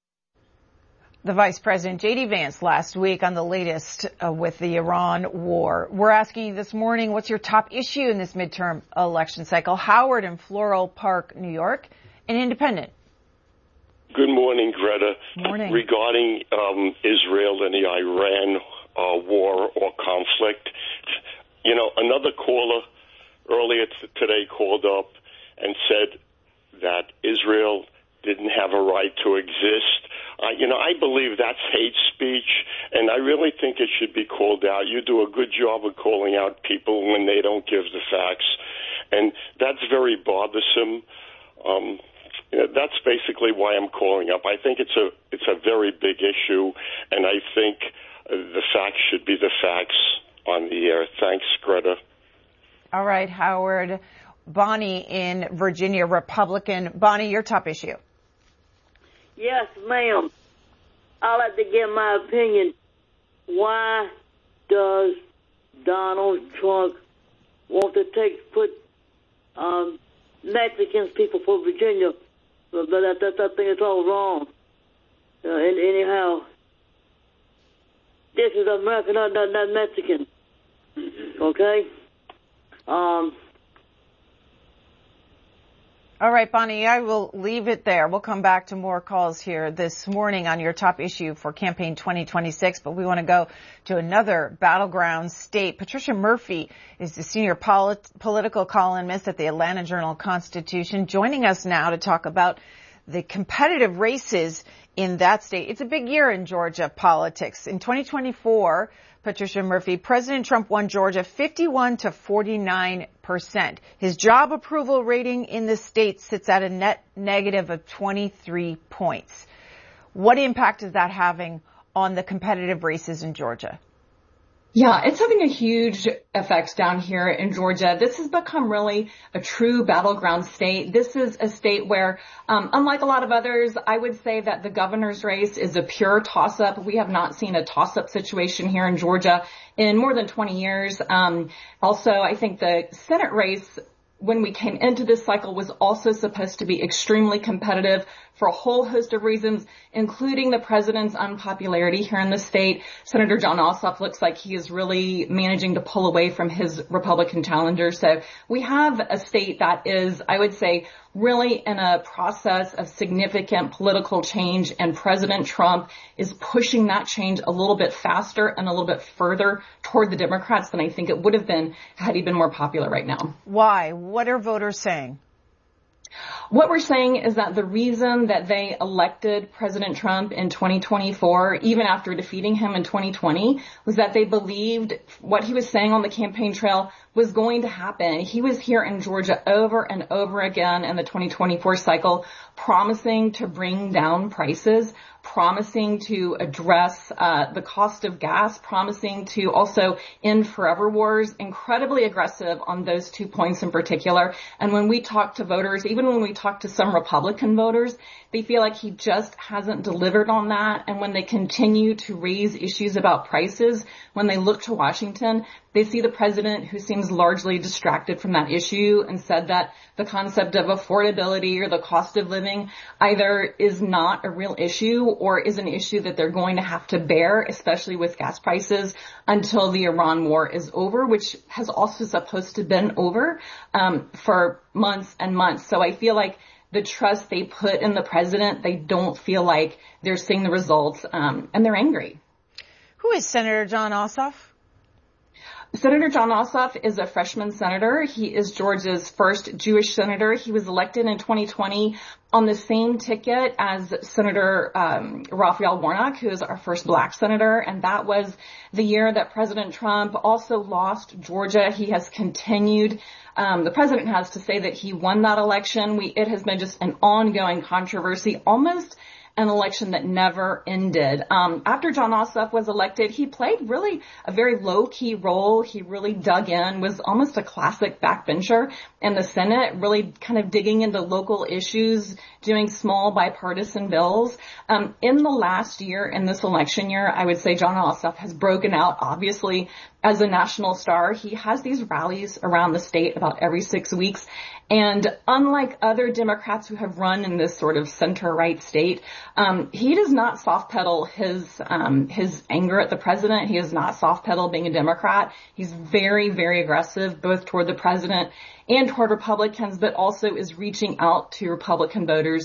[SPEAKER 1] The Vice President, J D Vance, last week on the latest uh, with the Iran war. We're asking you this morning, what's your top issue in this midterm election cycle? Howard in Floral Park, New York, an independent.
[SPEAKER 17] Good morning, Greta.
[SPEAKER 1] Morning.
[SPEAKER 17] Regarding um, Israel and the Iran uh, war or conflict. You know, another caller earlier t- today called up and said that Israel didn't have a right to exist. Uh, you know, I believe that's hate speech, and I really think it should be called out. You do a good job of calling out people when they don't give the facts, and that's very bothersome. Um, you know, that's basically why I'm calling up. I think it's a it's a very big issue, and I think uh, the facts should be the facts on the air. Thanks, Greta.
[SPEAKER 1] All right, Howard. Bonnie in Virginia, Republican. Bonnie, your top issue.
[SPEAKER 18] Yes, ma'am. I'd like to give my opinion. Why does Donald Trump want to take put um, Mexicans people for Virginia? But that, that, I think it's all wrong. Uh, and anyhow, this is American, not, not, not Mexican. Okay? Um.
[SPEAKER 1] All right, Bonnie, I will leave it there. We'll come back to more calls here this morning on your top issue for campaign twenty twenty-six, but we want to go to another battleground state. Patricia Murphy is the senior polit- political columnist at the Atlanta Journal-Constitution, joining us now to talk about the competitive races in that state. It's a big year in Georgia politics. In twenty twenty-four, Patricia Murphy, President Trump won Georgia fifty-one to forty-nine percent. His job approval rating in the state sits at a net negative of twenty-three points. What impact is that having on the competitive races in Georgia?
[SPEAKER 19] Yeah, it's having a huge effect down here in Georgia. This has become really a true battleground state. This is a state where, um, unlike a lot of others, I would say that the governor's race is a pure toss-up. We have not seen a toss-up situation here in Georgia in more than twenty years. Um, also, I think the Senate race, when we came into this cycle, was also supposed to be extremely competitive for a whole host of reasons, including the president's unpopularity here in the state. Senator Jon Ossoff looks like he is really managing to pull away from his Republican challenger. So we have a state that is, I would say, really in a process of significant political change, and President Trump is pushing that change a little bit faster and a little bit further toward the Democrats than I think it would have been had he been more popular right now.
[SPEAKER 1] Why? What are voters saying?
[SPEAKER 19] What we're saying is that the reason that they elected President Trump in twenty twenty-four, even after defeating him in twenty twenty, was that they believed what he was saying on the campaign trail was going to happen. He was here in Georgia over and over again in the twenty twenty-four cycle, promising to bring down prices, promising to address uh, the cost of gas, promising to also end forever wars, incredibly aggressive on those two points in particular. And when we talk to voters, even when we talk to some Republican voters, they feel like he just hasn't delivered on that. And when they continue to raise issues about prices, when they look to Washington, they see the president who seems largely distracted from that issue and said that the concept of affordability or the cost of living either is not a real issue or is an issue that they're going to have to bear, especially with gas prices, until the Iran war is over, which has also supposed to have been over um, for months and months. So I feel like the trust they put in the president, they don't feel like they're seeing the results, um, and they're angry.
[SPEAKER 1] Who is Senator Jon Ossoff?
[SPEAKER 19] Senator Jon Ossoff is a freshman senator. He is Georgia's first Jewish senator. He was elected in twenty twenty on the same ticket as Senator um, Raphael Warnock, who is our first black senator. And that was the year that President Trump also lost Georgia. He has continued. Um, the president has to say that he won that election. We, it has been just an ongoing controversy, almost an election that never ended. Um, after Jon Ossoff was elected, he played really a very low-key role. He really dug in, was almost a classic backbencher in the Senate, really kind of digging into local issues, doing small bipartisan bills. Um, in the last year, in this election year, I would say Jon Ossoff has broken out, obviously, as a national star. He has these rallies around the state about every six weeks. And unlike other Democrats who have run in this sort of center-right state, um, he does not soft-pedal his um, his anger at the president. He does not soft-pedal being a Democrat. He's very, very aggressive, both toward the president and toward Republicans, but also is reaching out to Republican voters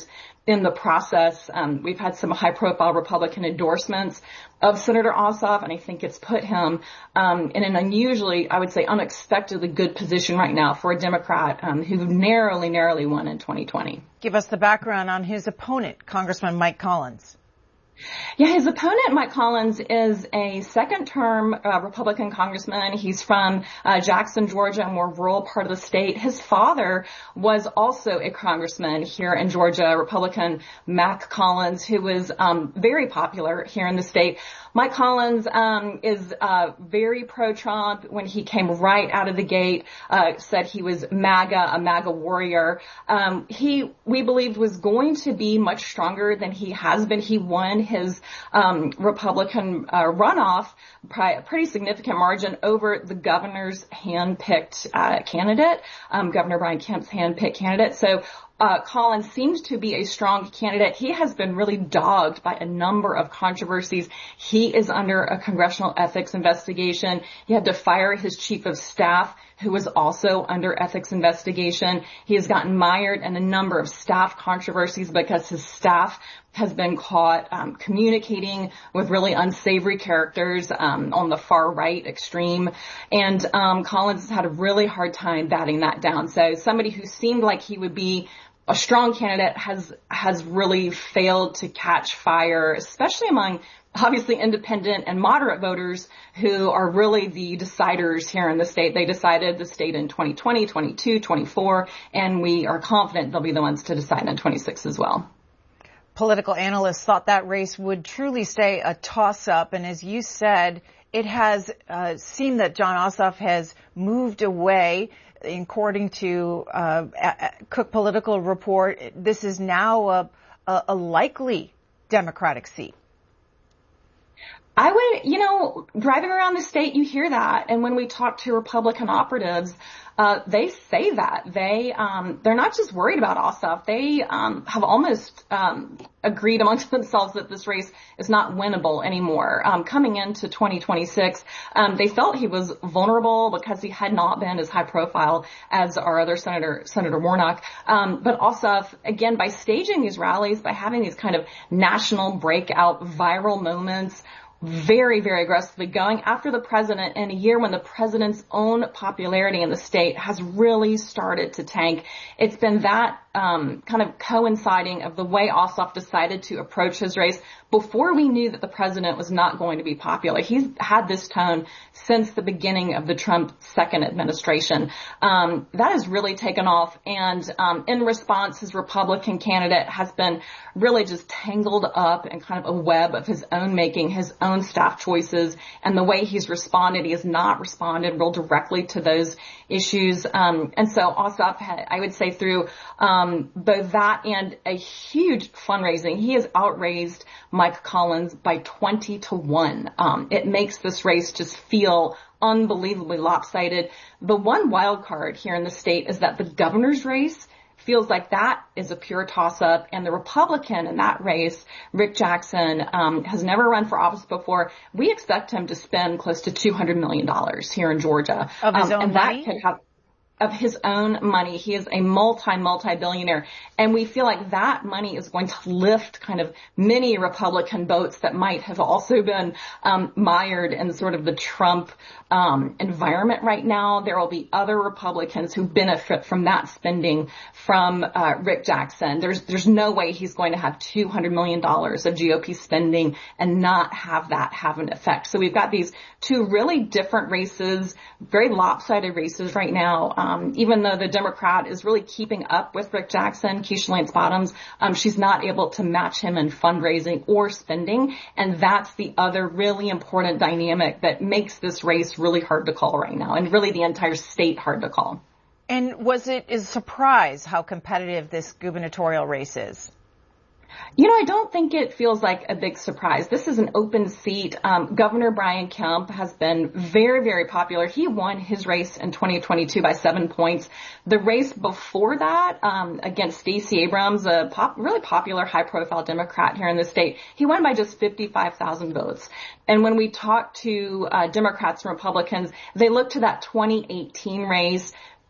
[SPEAKER 19] in the process. Um, we've had some high-profile Republican endorsements of Senator Ossoff, and I think it's put him um, in an unusually, I would say, unexpectedly good position right now for a Democrat um, who narrowly, narrowly won in twenty twenty.
[SPEAKER 1] Give us the background on his opponent, Congressman Mike Collins.
[SPEAKER 19] Yeah, his opponent, Mike Collins, is a second-term uh, Republican congressman. He's from uh, Jackson, Georgia, a more rural part of the state. His father was also a congressman here in Georgia, Republican Mac Collins, who was um, very popular here in the state. Mike Collins um, is uh, very pro-Trump. When he came right out of the gate, uh, said he was MAGA, a MAGA warrior. Um, he, we believed, was going to be much stronger than he has been. He won his um, Republican uh, runoff by a pretty significant margin over the governor's hand-picked uh, candidate, um, Governor Brian Kemp's hand-picked candidate. So Uh, Collins seems to be a strong candidate. He has been really dogged by a number of controversies. He is under a congressional ethics investigation. He had to fire his chief of staff, who was also under ethics investigation. He has gotten mired in a number of staff controversies because his staff has been caught um, communicating with really unsavory characters um, on the far right extreme. And um, Collins has had a really hard time batting that down. So somebody who seemed like he would be a strong candidate has has really failed to catch fire, especially among obviously independent and moderate voters who are really the deciders here in the state. They decided the state in twenty twenty, twenty-two, twenty-four, and we are confident they'll be the ones to decide in twenty-six as well.
[SPEAKER 1] Political analysts thought that race would truly stay a toss-up, and as you said, it has uh, seemed that Jon Ossoff has moved away. According to uh, Cook Political Report, this is now a, a, a likely Democratic seat.
[SPEAKER 19] I would, you know, driving around the state, you hear that. And when we talk to Republican operatives, uh, they say that. They, um, they're not just worried about Ossoff. They, um, have almost, um, agreed amongst themselves that this race is not winnable anymore. Um, coming into twenty twenty-six, um, they felt he was vulnerable because he had not been as high profile as our other Senator, Senator Warnock. Um, but Ossoff, again, by staging these rallies, by having these kind of national breakout viral moments, very, very aggressively going after the president in a year when the president's own popularity in the state has really started to tank. It's been that um, kind of coinciding of the way Ossoff decided to approach his race before we knew that the president was not going to be popular. He's had this tone since the beginning of the Trump second administration. Um, that has really taken off, and um, in response, his Republican candidate has been really just tangled up in kind of a web of his own making, his own staff choices, and the way he's responded, he has not responded real directly to those issues. Um, and so Ossoff had, I would say, through um, both that and a huge fundraising, he has outraised Mike Collins by twenty to one. Um, it makes this race just feel unbelievably lopsided. The one wild card here in the state is that the governor's race feels like that is a pure toss-up, and the Republican in that race, Rick Jackson, um, has never run for office before. We expect him to spend close to two hundred million dollars here in Georgia.
[SPEAKER 1] Of his
[SPEAKER 19] um,
[SPEAKER 1] own
[SPEAKER 19] and
[SPEAKER 1] money?
[SPEAKER 19] That could have, of his own money. He is a multi, multi-billionaire. And we feel like that money is going to lift kind of many Republican votes that might have also been um, mired in sort of the Trump um, environment right now. There will be other Republicans who benefit from that spending from uh, Rick Jackson. There's there's no way he's going to have two hundred million dollars of G O P spending and not have that have an effect. So we've got these two really different races, very lopsided races right now. Um, even though the Democrat is really keeping up with Rick Jackson, Keisha Lance Bottoms, um, she's not able to match him in fundraising or spending. And that's the other really important dynamic that makes this race really hard to call right now, and really the entire state hard to call.
[SPEAKER 1] And was it a surprise how competitive this gubernatorial race is?
[SPEAKER 19] You know, I don't think it feels like a big surprise. This is an open seat. Um, Governor Brian Kemp has been very, very popular. He won his race in twenty twenty-two by seven points. The race before that, um, against Stacey Abrams, a pop, really popular, high-profile Democrat here in the state, he won by just fifty-five thousand votes. And when we talk to uh, Democrats and Republicans, they look to that twenty eighteen race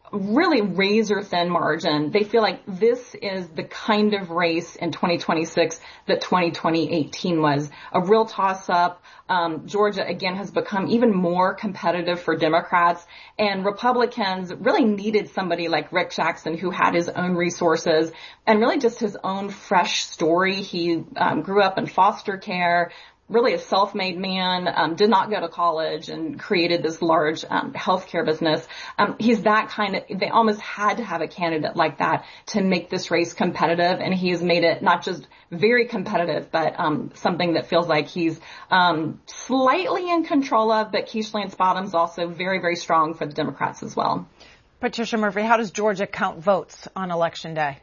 [SPEAKER 19] really razor thin margin. They feel like this is the kind of race in twenty twenty-six that twenty eighteen was. A real toss up. Um, Georgia again has become even more competitive for Democrats, and Republicans really needed somebody like Rick Jackson who had his own resources and really just his own fresh story. He um, grew up in foster care, really a self-made man, um, did not go to college and created this large um, healthcare business. Um, he's that kind of, they almost had to have a candidate like that to make this race competitive, and he has made it not just very competitive, but um, something that feels like he's um, slightly in control of, but Keisha Lance Bottoms also very, very strong for the Democrats as well.
[SPEAKER 1] Patricia Murphy, how does Georgia count votes on Election Day?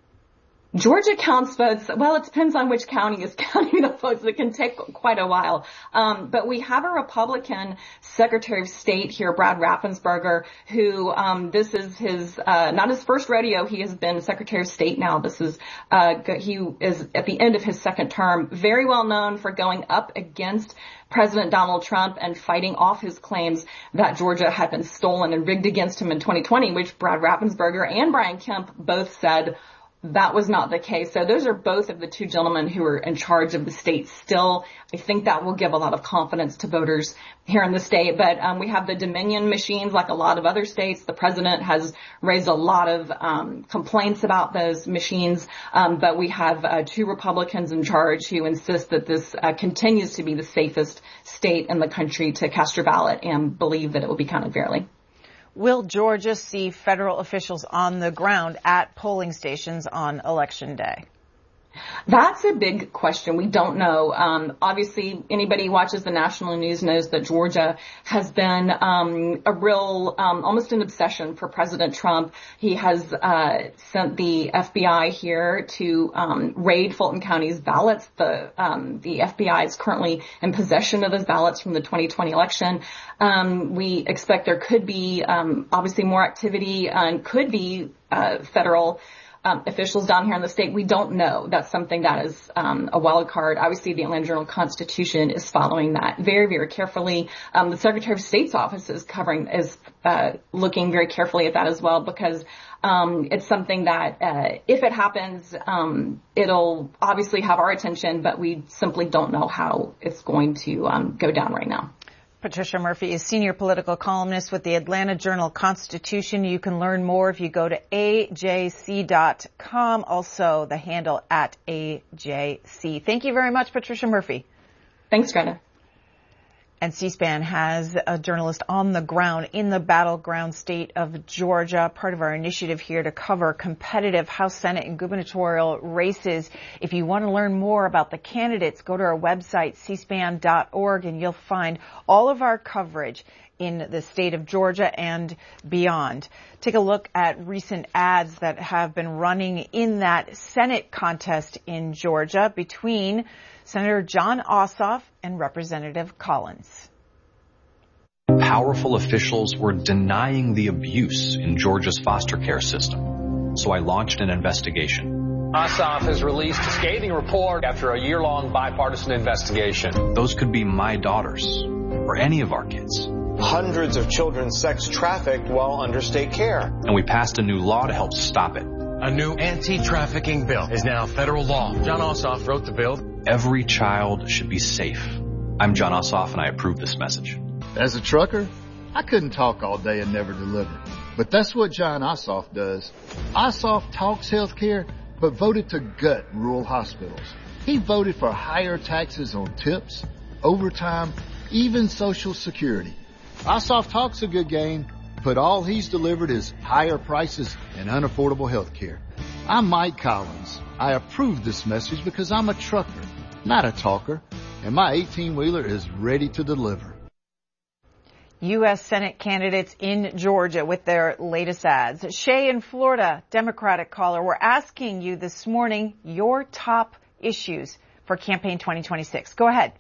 [SPEAKER 19] Georgia counts votes. Well, it depends on which county is counting the votes. It can take quite a while. Um, but we have a Republican Secretary of State here, Brad Raffensperger, who um, this is his uh, not his first rodeo. He has been Secretary of State now. This is uh, he is at the end of his second term. Very well known for going up against President Donald Trump and fighting off his claims that Georgia had been stolen and rigged against him in twenty twenty, which Brad Raffensperger and Brian Kemp both said that was not the case. So those are both of the two gentlemen who are in charge of the state still. I think that will give a lot of confidence to voters here in the state. But um, we have the Dominion machines like a lot of other states. The president has raised a lot of um, complaints about those machines. Um, but we have uh, two Republicans in charge who insist that this uh, continues to be the safest state in the country to cast your ballot and believe that it will be counted fairly.
[SPEAKER 1] Will Georgia see federal officials on the ground at polling stations on Election Day?
[SPEAKER 19] That's a big question. We don't know. Um, obviously, anybody who watches the national news knows that Georgia has been um, a real, um, almost an obsession for President Trump. He has uh, sent the F B I here to um, raid Fulton County's ballots. The um, the F B I is currently in possession of those ballots from the twenty twenty election. Um, we expect there could be um, obviously more activity and could be uh, federal Um, officials down here in the state. We don't know. That's something that is um, a wild card. Obviously, the Atlanta Journal-Constitution is following that very, very carefully. Um, the Secretary of State's office is covering, is uh, looking very carefully at that as well, because um, it's something that, uh, if it happens, um, it'll obviously have our attention, but we simply don't know how it's going to um, go down right now.
[SPEAKER 1] Patricia Murphy is senior political columnist with the Atlanta Journal-Constitution. You can learn more if you go to A J C dot com. Also, the handle at A J C. Thank you very much, Patricia Murphy.
[SPEAKER 19] Thanks, Greta.
[SPEAKER 1] And C-SPAN has a journalist on the ground in the battleground state of Georgia, part of our initiative here to cover competitive House, Senate, and gubernatorial races. If you want to learn more about the candidates, go to our website, c span dot org, and you'll find all of our coverage in the state of Georgia and beyond. Take a look at recent ads that have been running in that Senate contest in Georgia between Senator Jon Ossoff and Representative Collins.
[SPEAKER 20] Powerful officials were denying the abuse in Georgia's foster care system, so I launched an investigation.
[SPEAKER 21] Ossoff has released a scathing report after a year-long bipartisan investigation.
[SPEAKER 20] Those could be my daughters, or any of our kids.
[SPEAKER 22] Hundreds of children sex trafficked while under state care.
[SPEAKER 20] And we passed a new law to help stop it.
[SPEAKER 21] A new anti-trafficking bill is now federal law. Jon Ossoff wrote the bill.
[SPEAKER 20] Every child should be safe. I'm Jon Ossoff, and I approve this message.
[SPEAKER 23] As a trucker, I couldn't talk all day and never deliver. But that's what Jon Ossoff does. Ossoff talks healthcare, but voted to gut rural hospitals. He voted for higher taxes on tips, overtime, even Social Security. Ossoff talks a good game, but all he's delivered is higher prices and unaffordable health care. I'm Mike Collins. I approve this message because I'm a trucker, not a talker, and my eighteen-wheeler is ready to deliver.
[SPEAKER 1] U S Senate candidates in Georgia with their latest ads. Shay in Florida, Democratic caller, we're asking you this morning your top issues for campaign twenty twenty-six. Go ahead.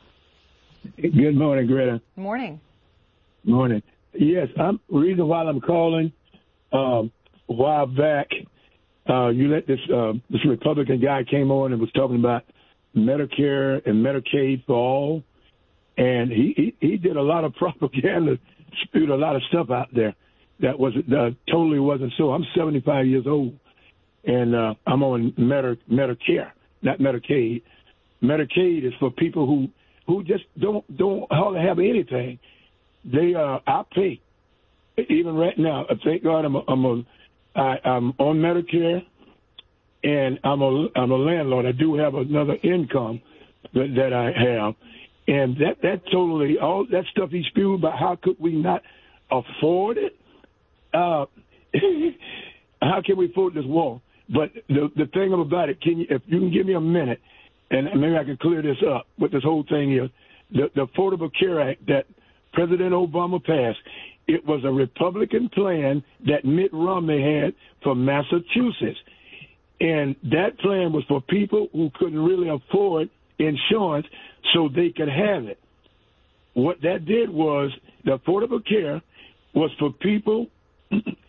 [SPEAKER 24] Good morning, Greta.
[SPEAKER 1] Morning.
[SPEAKER 24] Morning. Yes, I'm reason why I'm calling. Um, a while back, uh, you let this uh, this Republican guy came on and was talking about Medicare and Medicaid for all, and he, he he did a lot of propaganda, spewed a lot of stuff out there. that was uh, totally wasn't so. I'm seventy-five years old, and uh, I'm on Medi- Medicare, not Medicaid. Medicaid is for people who who just don't don't hardly have anything. They uh, I pay even right now. Thank God I'm a, I'm a I, I'm on Medicare, and I'm a I'm a landlord. I do have another income that, that I have, and that that totally all that stuff he spewed about how could we not afford it? Uh, how can we afford this war? But the the thing about it, can you, if you can give me a minute, and maybe I can clear this up. What this whole thing is, the the Affordable Care Act that President Obama passed, it was a Republican plan that Mitt Romney had for Massachusetts, and that plan was for people who couldn't really afford insurance, so they could have it. What that did was the Affordable Care was for people